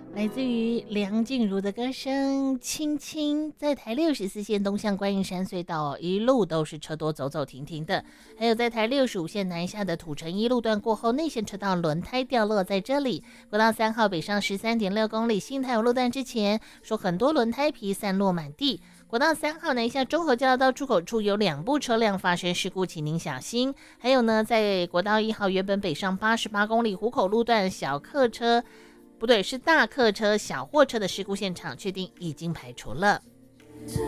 来自于梁静茹的歌声《轻轻》。在台64线东向观音山隧道一路都是车多，走走停停的。还有在台65线南下的土城一路段过后，内线车道轮胎掉落在这里。国道3号北上13.6公里新台五路段之前，说很多轮胎皮散落满地。国道3号南下中和交流道出口处有2部车辆发生事故，请您小心。还有呢，在国道1号原本北上88公里湖口路段是大客车、小货车的事故现场，确定已经排除了。